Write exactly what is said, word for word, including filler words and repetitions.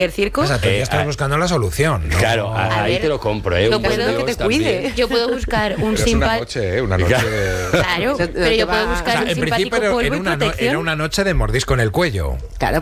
el circo. Exacto, Eh, ya estás ah, buscando la solución, ¿no? Claro, a- A ahí ver, te lo compro, ¿eh? yo Un puedo- buen que Dios te también. cuide. Yo puedo buscar un Pero es una simpático. noche, ¿eh? Una noche de... Claro, O sea, pero te yo va- puedo O buscar sea, un en simpático principio era, polvo era y una no- protección. era una noche de mordisco en el cuello. Claro,